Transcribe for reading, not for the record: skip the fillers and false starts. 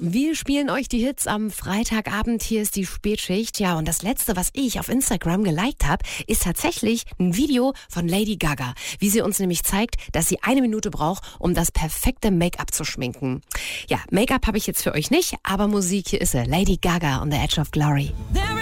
Wir spielen euch die Hits am Freitagabend. Hier ist die Spätschicht. Ja, und das Letzte, was ich auf Instagram geliked habe, ist tatsächlich ein Video von Lady Gaga. Wie sie uns nämlich zeigt, dass sie 1 Minute braucht, um das perfekte Make-up zu schminken. Ja, Make-up habe ich jetzt für euch nicht, aber Musik, hier ist sie. Lady Gaga on the Edge of Glory. There